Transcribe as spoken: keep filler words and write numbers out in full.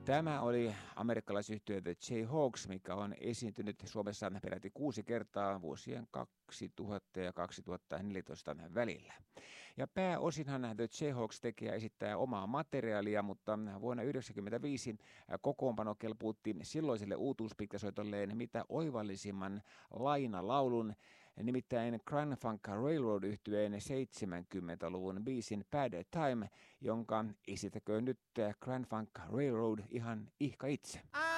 Tämä oli amerikkalaisyhtye The Jayhawks, mikä on esiintynyt Suomessa peräti kuusi kertaa vuosien kaksituhatta ja kaksituhattaneljätoista välillä. Ja pääosinhan The Jayhawks tekee ja esittää omaa materiaalia, mutta vuonna yhdeksänkymmentäviisi kokoonpano kelpuutti silloiselle uutuuspitkäsoitolleen mitä oivallisimman lainalaulun, nimittäin Grand Funk Railroad-yhtyeen seitsemänkymmentäluvun biisin Bad Time, jonka esittäköön nyt Grand Funk Railroad ihan ihka itse.